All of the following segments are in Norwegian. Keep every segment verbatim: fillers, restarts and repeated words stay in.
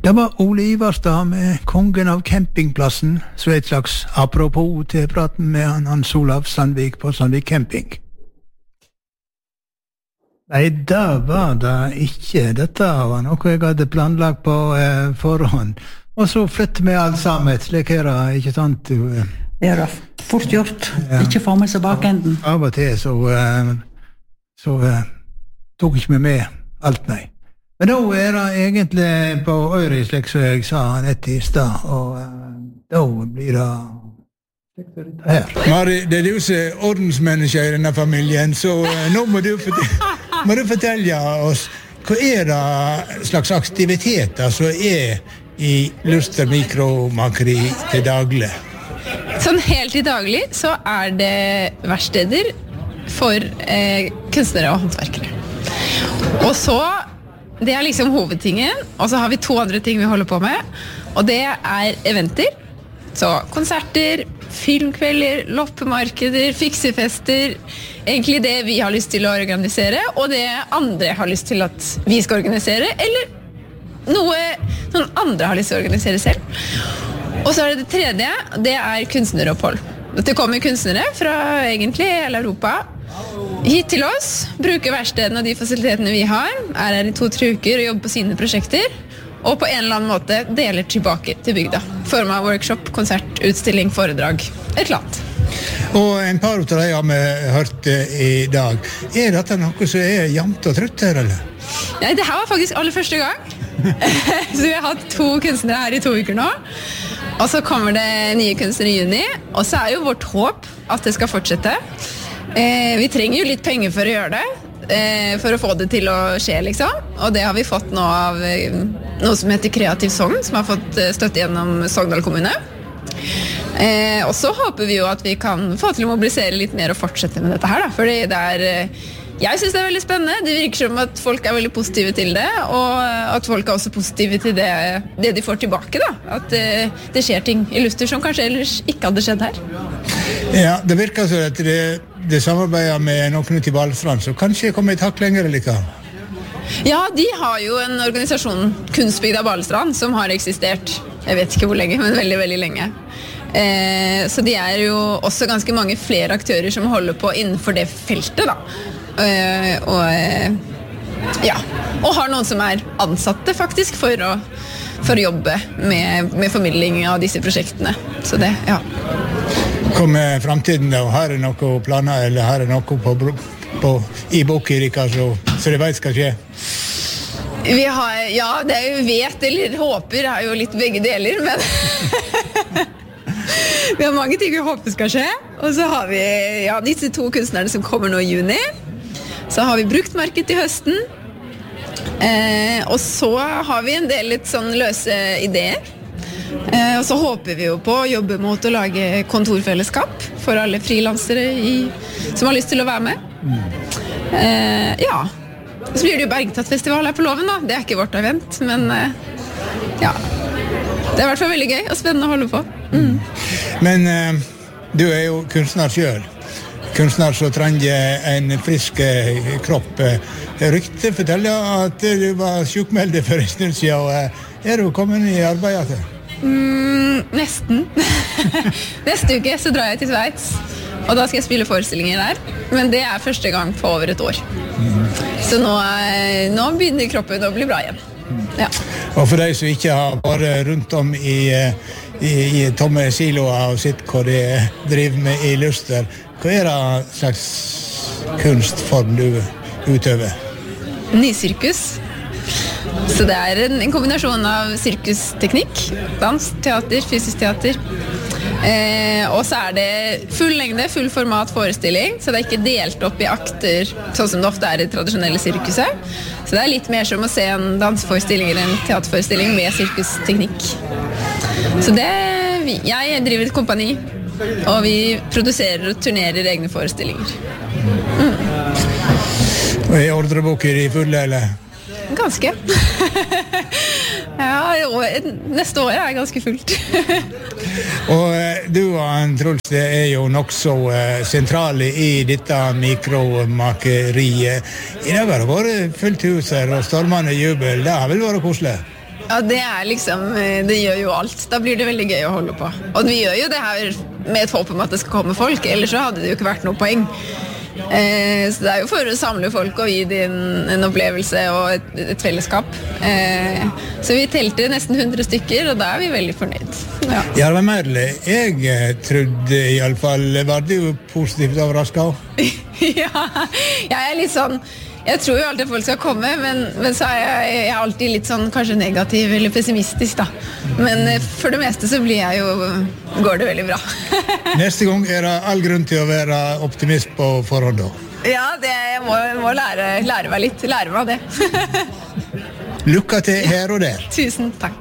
Det var Ole Ivarstad med kongen av campingplassen, så et slags apropos til praten med han Hans Olav Sandvik på Sandvik Camping. Nei, det var det ikke. Dette var noe jeg hadde planlagt på eh, forhånd. Og så flytter vi alt sammen, slik her, ikke sant? Det er det fort gjort, ja. Ikke få med seg bakenden. Av og til så, eh, så eh, tok ikke vi med alt, nei. Men da er det egentlig på øyre, slik som jeg sa nett i stad, og uh, da blir det her. Mari, det er du som er ordensmenneske i denne familien, så uh, nå må du, fortelle, må du fortelle oss, hva er det slags aktiviteter som er i Luster Mikromakeri til daglig? Sånn helt i daglig så er det verksteder for eh, kunstnere og håndverkere. Og så det er liksom hovedtingen, og så har vi to andre ting vi holder på med, og det er eventer, så konserter, filmkvelder, loppemarkeder, fiksefester, egentlig det vi har lyst til å organisere, og det andre har lyst til at vi skal organisere, eller noe noen andre har lyst til å organisere selv. Og så er det det tredje, det er kunstneropphold. Det kommer kunstnere fra egentlig hele Europa, hit til oss, bruker verkstedene og de fasilitetene vi har, er her i to-tre uker og jobber på sine prosjekter, og på en eller annen måte deler tilbake til bygda. Form av workshop, konsert, utstilling, foredrag, et eller annet. Og en par av de har vi hørt i dag. Er dette noe som er jevnt og trutt her, eller? Nei, det her var faktisk aller første gang. Så vi har hatt to kunstnere her i to uker nå. Og så kommer det nye kunstnere i juni, og så er jo vårt håp at det skal fortsette. Eh, vi trenger jo litt penger for å gjøre det, eh, for å få det til å skje, liksom. Og det har vi fått nå av eh, noe som heter Kreativ Sogn, som har fått eh, støtte gjennom Sogndal kommune. Eh, og så håper vi jo at vi kan få til å mobilisere litt mer og fortsette med dette her, da. Fordi det er, eh, jeg synes det er veldig spennende. Det virker som at folk er veldig positive til det, og at folk er også positive til det, det de får tilbake, da. At eh, det skjer ting i Luster som kanskje ellers ikke hadde skjedd her. Ja, det virker så at det Det samarbeider med noen ut i Balestrand, så kanskje kommer et hakk lenger eller ikke? Ja, de har jo en organisasjon, Kunstbygda Balestrand, som har eksistert, jeg vet ikke hvor lenge, men veldig, veldig lenge. Eh, så de er jo også ganske mange flere aktører som holder på innenfor det feltet, da. Eh, og, eh, ja, og har noen som er ansatte, faktisk, for å, for å jobbe med, med formidling av disse prosjektene. Så det, ja. Kommer fremtiden da, her er noen planer, eller her er noe på, på, i Bokkirika, så, så det vet skal skje? Vi har, ja, det er jo vet eller håper er jo litt begge deler, men vi har mange ting vi håper skal skje, og så har vi ja, disse to kunstnerne som kommer nå i juni, så har vi bruktmarked til høsten, eh, og så har vi en del litt sånn løse ideer. Eh, og så håper vi jo på å jobbe mot å lage kontorfellesskap for alle frilansere i, som har lyst til å være med. Eh, ja, så blir det jo Bergtatt-festival her på Loven da. Det er ikke vårt event, men eh, ja, det er i hvert fall veldig gøy og spennende å holde på. Mm. Men eh, du er jo kunstner selv. Kunstner som trenger en frisk kropp. Ryktet forteller at du var sjukmeldt for en stund siden. Er du kommet i arbeid til? Mm, nesten. Neste uke så drar jeg til Sveits, og da skal jeg spille forestillinger der. Men det er første gang på over et år. Mm. Så nå, nå begynner kroppen å bli bra igjen. Ja. Og for de som ikke har vært rundt om i, i, i tomme siloer og sett hva de driver med i Luster, hva er det slags kunstform du utøver? Nysirkus. Så det er en, en kombinasjon av sirkusteknikk, dans, teater, fysisk teater. Eh, og så er det full lengde, full format forestilling, så det er ikke delt opp i akter, sånn som det ofte er i tradisjonelle sirkuset. Så det er litt mer som å se en danseforestilling eller en teaterforestilling med sirkusteknikk. Så det, jeg driver et kompani, og vi produserer og turnerer egne forestillinger. Mm. Og er ordrebøker i fulle, eller? Ganske. Ja, neste år er ganske fullt. Og du og Truls, det er jo nok så sentrale i dette mikromakeriet. I dag har det vært fullt hus her og stormende jubel. Det har vel vært koselig? Ja, det er liksom, det gjør jo alt. Da blir det veldig gøy å holde på. Og vi gjør jo det her med et håp om at det skal komme folk, ellers så hadde det jo ikke vært noe poeng. Eh, så det er jo for å samle folk og gi dem en opplevelse og et, et fellesskap. Eh, så vi telte nesten hundre stykker, og da er vi veldig fornøyd. Ja, ja det var Merle. Jeg trodde i alle fall, var det jo positivt overrasket? Ja, jeg er litt sånn, jeg tror jo alltid at folk skal komme, men, men så er jeg, jeg er alltid litt sånn kanskje negativ eller pessimistisk da. Men for det meste så blir jeg jo, går det veldig bra. Neste gang er det all grunn til å være optimist på forhånd da. Ja, det, jeg må, må lære, lære meg litt, lære meg det. Lykke til her og der. Tusen takk.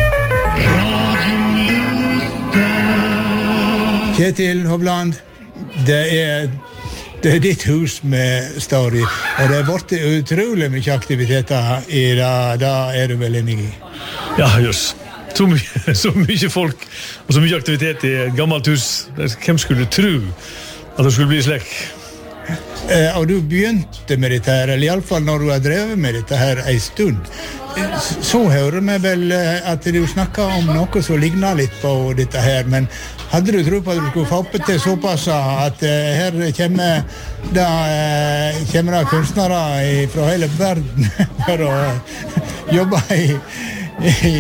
Kjetil Hovland, det er Det er ditt hus vi står i, og det har vært utrolig mye aktiviteter i det, da er du vel enig i? Ja, just. Så mye, så mye folk og så mye aktivitet i et gammelt hus. Hvem skulle tro at det skulle bli slik? Eh, og du begynte med dette her, eller i alle fall når du har drevet med dette her en stund, så hører vi vel at du snakker om noe som ligner litt på dette her, men hadde du tro på at du skulle få opp til såpass at uh, her kommer da, uh, kommer da kunstnere fra hele verden for å uh, jobbe i, i,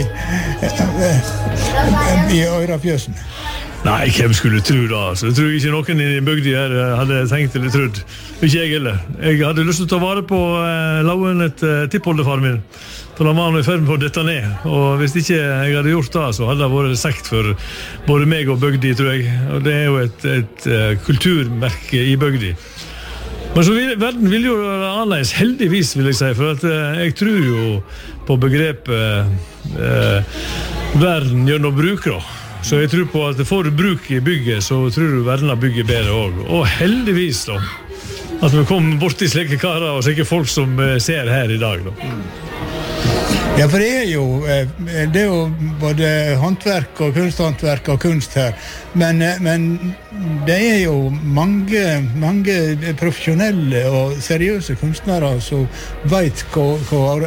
uh, i Øyrafjøsen? Nei, hvem skulle tro da? Altså, jeg tror ikke noen i bygden her hadde tenkt eller trodd. Ikke jeg heller. Jeg hadde lyst til å ta vare på uh, lauen et uh, tippoldefar min. For han var nå i ferd med å dette ned. Og hvis ikke jeg hadde gjort det, så hadde det vært sekt for både meg og bygdi, tror jeg. Og det er jo et, et uh, kulturmerke i bygdi. Men så vil, verden vil jo være annerledes, heldigvis vil jeg si, for at uh, jeg tror jo på begrepet uh, verden gjør noe bruk da. Så jeg tror på at får du bruk i bygget, så tror du verden bygger bedre også. Og heldigvis da, at vi kommer bort til slike karer og slike folk som uh, ser her i dag da. Ja, for det er jo, det er jo både håndverk og kunsthåndverk og kunst her, men, men det er jo mange, mange profesjonelle og seriøse kunstnere som vet hva, hva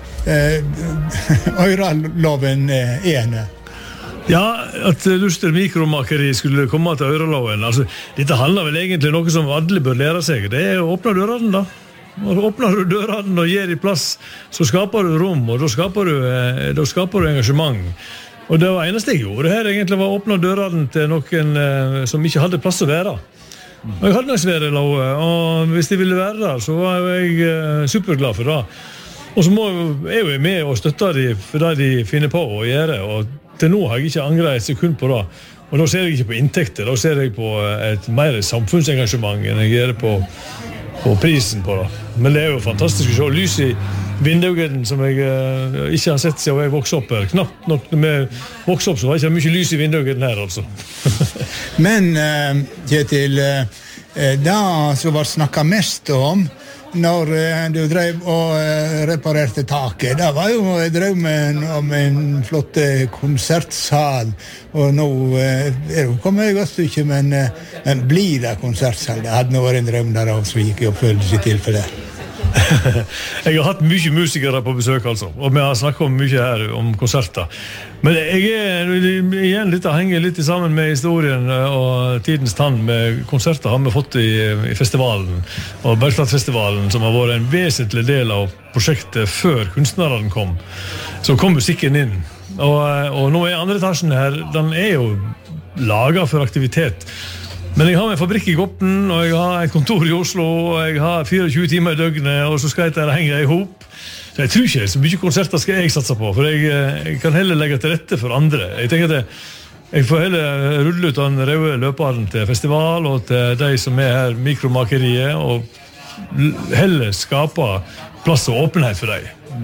Øyraloven er. Ja, at Luster mikromakeri skulle komme til Øyraloven, altså, dette handler vel egentlig om noe som alle bør lære seg, det er å åpne dørene da. Og åpner du dørene og gir i plass, så skaper du rom, og da skaper du, da skaper du engasjement. Og det var eneste jeg gjorde her egentlig var å åpne dørene til noen eh, som ikke hadde plass å være. Og jeg hadde nok svære lave, og hvis de ville være der, så var jeg eh, superglad for det. Og så må jeg jo med og støtte de for det de finner på å gjøre, og til nå har jeg ikke angret et sekund på det. Og da ser jeg ikke på inntekter, da ser jeg på et mer samfunnsengasjement enn jeg gjør på på prisen på det. Men det er jo fantastisk å se lys i vinduene som jeg uh, ikke har sett siden jeg vokste opp her. Knapt nok når vi vokste opp så var det ikke mye lys i vinduene her altså. Men uh, Kjetil, uh, det som var snakket mest om når uh, du drev og uh, reparerte taket, det var jo drømmen om en flott konsertsal, og nå uh, er det kommet et godt stykke, men, uh, men blir det konsertsal? Det hadde nå vært en drøm der også, så gikk i oppfølgelse i tilfelle. Jeg har hatt mye musikere på besøk altså, og vi har snakket om mye her om konserter. Men jeg er, igjen, dette henger litt sammen med historien og tidens tann med konserter har vi fått i, i festivalen, og Bergstadfestivalen, som har vært en vesentlig del av prosjektet før kunstnerne kom. Så kom musikken inn, og, og nå er andre etasjen her, den er jo laget for aktivitet. Men jeg har en fabrikk i Gorten, og jeg har et kontor i Oslo, og jeg har fireogtjue timer i døgnet, og så skal jeg der henge i hop. Så jeg tror ikke så mye konserter skal jeg satse på, for jeg, jeg kan heller legge til rette for andre. Jeg tenker at jeg får heller rulle ut den røde løperen til festival, og til de som er her mikromakeriet, og heller skape plass og åpenhet for dem.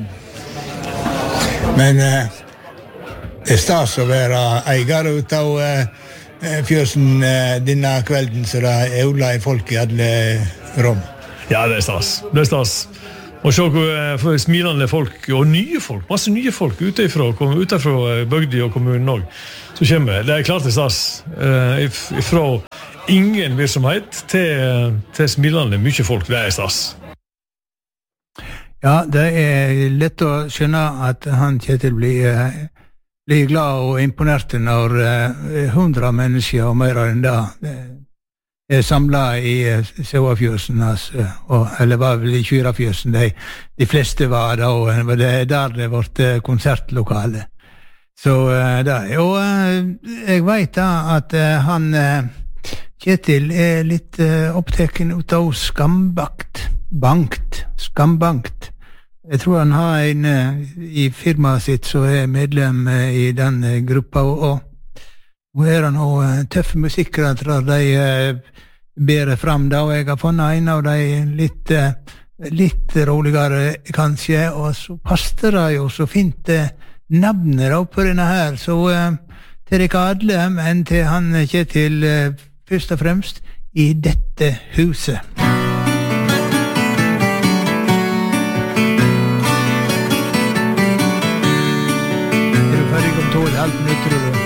Men eh, det er stas å være eier ut av eh, fjøsen eh, denne kvelden, så det er øvla i folk i alle rom. Ja, det er stas. Det er stas. Og se hvor smilende folk, og nye folk, masse nye folk utenfra, utenfra bygdi og kommunen også, så kommer det. Det er klart det er stas. Eh, fra ingen virksomhet til, til smilende mye folk, det er stas. Ja, det er lett å skjønne at han Kjetil blir, blir glad og imponert når hundre mennesker og mer enn det er samlet i Sauafjøsen, altså, og, eller var vel i Kyrafjøsen, de, de fleste var da, og det er der det ble konsertlokale. Så da, og jeg vet da at han Kjetil er litt opptaken ut av skambakt, bankt, skambankt. Jeg tror han har en i firmaet sitt som er medlem i den gruppa, og nå er han også tøffe musikkere, de ber frem da, og jeg har funnet en av de litt, litt roligere kanskje, og så passer det jo så fint navnet da på denne her, så til dere alle, men til han Kjetil først og fremst i dette huset. Er du ferdig om tål, alt nytt, tror du?